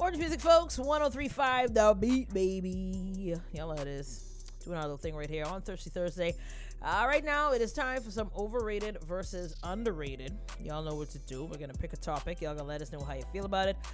Orange Music, folks. 103.5 The Beat, baby. Y'all know it is. Doing our little thing right here on Thirsty Thursday. Right now, it is time for some overrated versus underrated. Y'all know what to do. We're going to pick a topic. Y'all going to let us know how you feel about it.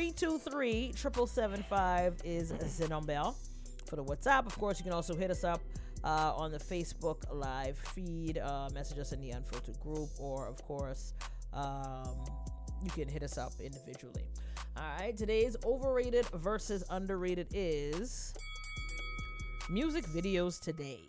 323-7775 is the number for the WhatsApp. Of course, you can also hit us up on the Facebook live feed. Message us in the Unfiltered group. Or, of course, you can hit us up individually. All right, today's overrated versus underrated is music videos today.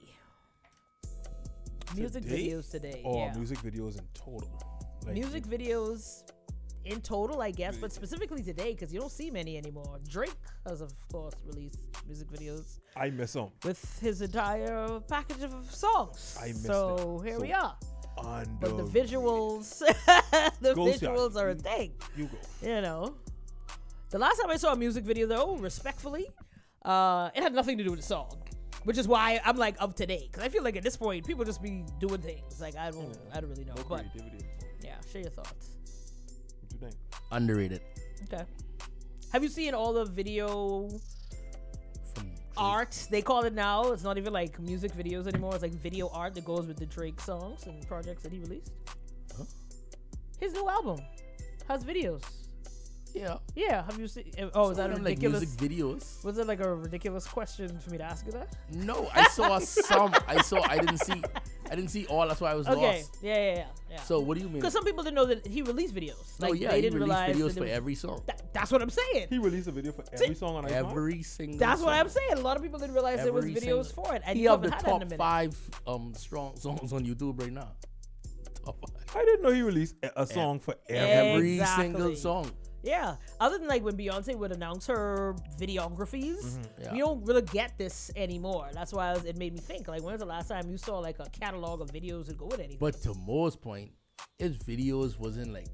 Music videos today. Or yeah. music videos in total. Like, Music videos in total, I guess, but specifically today because you don't see many anymore. Drake has, of course, released music videos I miss them. with his entire package of songs. I missed so it. here So we are. But the Underrated. visuals, Ghost visuals Yacht. are a thing. You go. You know, the last time I saw a music video, though, respectfully, it had nothing to do with the song, which is why I'm like up to date. Because I feel like at this point, people just be doing things. Like I don't really know. No But creativity. yeah, share your thoughts. What you think? Underrated. Okay. Have you seen all the video From Drake. art? They call it now. It's not even like music videos anymore. It's like video art that goes with the Drake songs and projects that he released. Huh? His new album has videos. Yeah. Yeah, have you seen? Oh, is that a Some, like ridiculous? music videos? Was it like a ridiculous question for me to ask you that? No, I saw some. I didn't see all. That's why I was Okay. lost. Yeah. So what do you mean? Because some people didn't know that he released videos. No, Like yeah, they he didn't released realize videos that for it was- every song. That's what I'm saying. He released a video for every song on iPhone. Every single. That's what song. I'm saying. A lot of people didn't realize there was Every videos single- for it, and He you have the haven't had that in a top minute. 5 strong songs on YouTube right now. Top 5. I didn't know he released a song for every. Every Exactly. single song. Yeah. Other than like when Beyonce would announce her videographies, Yeah. we don't really get this anymore. That's why it made me think. Like, when was the last time you saw like a catalog of videos that go with anything? But to Mo's point, his videos wasn't like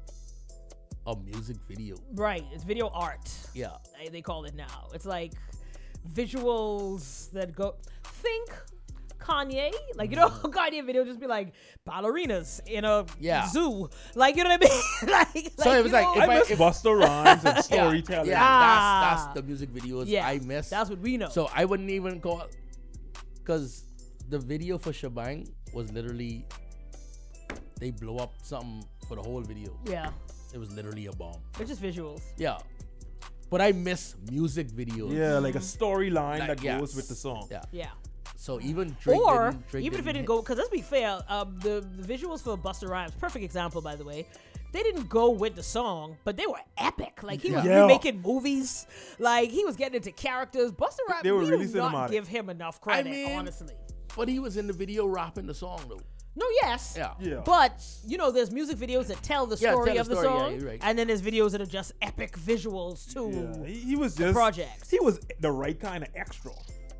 a music video. Right. It's video art. Yeah. They call it now. It's like visuals that go. Think Kanye, like, you know, Kanye video just be like ballerinas in a Yeah. zoo, like, you know what I mean? like, So it was you like, know, if I miss Busta Rhymes and storytelling. Yeah, Ah. that's the music videos yeah, I miss. That's what we know. So I wouldn't even call, because the video for Shebang was literally, they blow up something for the whole video. yeah, It was literally a bomb. it's just visuals. Yeah. But I miss music videos. Yeah, like a storyline Like, that yes. goes with the song. Yeah. Yeah. So even Drake Or Drake even if it didn't go, because let's be fair, the visuals for Busta Rhymes, perfect example by the way, they didn't go with the song, but they were epic. Like he was Yeah. remaking movies, like he was getting into characters. Busta Rhymes, They were we really do not cinematic. give him enough credit, mean- honestly. But he was in the video rapping the song though. No, yes. Yeah. Yeah. But, you know, there's music videos that tell the Yeah, story tell the of the story, yeah, song. you're right. And then there's videos that are just epic visuals, too. Yeah, he was just projects. He was the right kind of extra.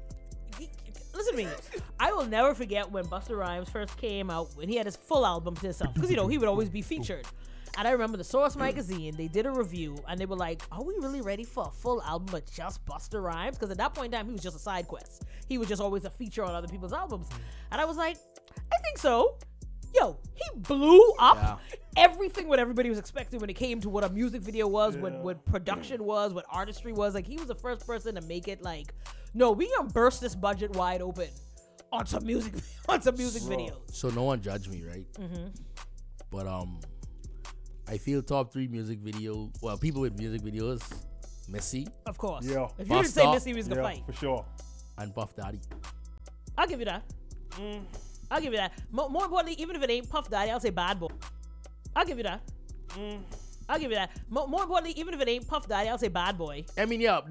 Listen to me. I will never forget when Busta Rhymes first came out, when he had his full album to himself. Because, you know, he would always be featured. And I remember the Source magazine, they did a review, and they were like, are we really ready for a full album of just Busta Rhymes? Because at that point in time, he was just a side quest. He was just always a feature on other people's albums. And I was like, I think so. Yo, he blew up Yeah. everything what everybody was expecting when it came to what a music video was, what production was, what artistry was. Like, he was the first person to make it like, no, we gonna burst this budget wide open on some music videos. So no one judge me, right? Mm-hmm. But I feel top 3 music video. Well, people with music videos, Missy Of course. Yeah. If you didn't say Busta, Missy, we was gonna Yeah, fight. for sure. and Puff Daddy. I'll give you that. I'll give you that. More importantly, even if it ain't Puff Daddy, I'll say Bad Boy. I'll give you that. I'll give you that. More importantly, even if it ain't Puff Daddy, I'll say Bad Boy. I mean, yeah,